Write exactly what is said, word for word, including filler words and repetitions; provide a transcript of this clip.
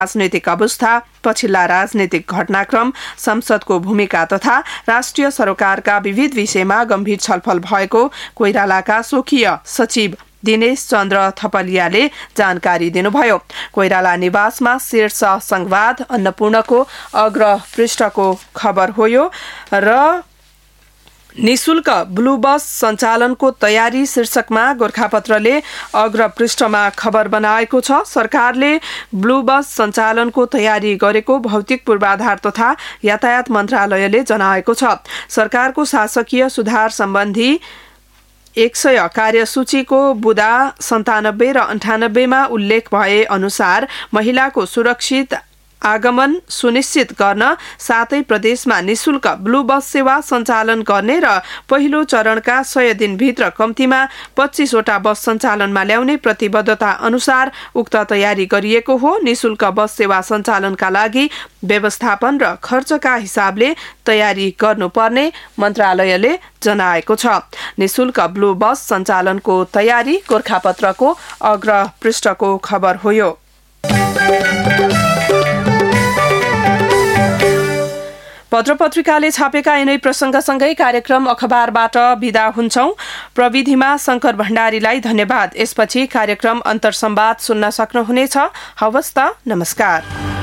राजनैतिक अवस्था, पछिल्ला राजनैतिक घटनाक्रम, संसदको भूमिका तथा राष्ट्रिय सरोकारका विविध विषयमा गम्भीर छलफल भएको कोइरालाका स्वकीय सचिव दिनेश चन्द्र थपलियाले जानकारी दिनुभयो। कोइराला निवासमा शीर्ष संवाद अन्नपूर्णको अग्र पृष्ठको खबर हो यो र निशुल्क ब्लू बस सञ्चालनको तयारी शीर्षकमा गोरखापत्रले अग्र पृष्ठमा खबर बनाएको छ। सरकारले ब्लू बस सञ्चालनको तयारी गरेको भौतिक पूर्वाधार तथा यातायात मन्त्रालयले जनाएको छ। सरकारको शासकीय सुधार सम्बन्धी एक सय कार्यसूचीको बुदा सन्तानब्बे र अन्ठानब्बेमा उल्लेख भए अनुसार महिलाको सुरक्षित आगमन सुनिश्चित गर्न सातै प्रदेशमा निशुल्क ब्लू बस सेवा सञ्चालन गर्ने र पहिलो चरणका सय दिनभित्र कम्तीमा पच्चीसवटा बस सञ्चालनमा ल्याउने प्रतिबद्धता अनुसार उक्त तयारी गरिएको हो। निशुल्क बस सेवा सञ्चालनका लागि व्यवस्थापन र खर्चका हिसाबले तयारी गर्नुपर्ने मन्त्रालयले जनाएको छ। निशुल्क ब्लू बस सञ्चालनको तयारी गोरखापत्रको अग्र पृष्ठको खबर हो यो। पत्र पत्रिकाले छापेका यिनै प्रसङ्गसँगै कार्यक्रम अखबारबाट बिदा हुन्छौं। प्रविधिमा शंकर भण्डारीलाई धन्यवाद। यसपछि कार्यक्रम अन्तर्संवाद सुन्न सक्नुहुनेछ। हवस् त, नमस्कार।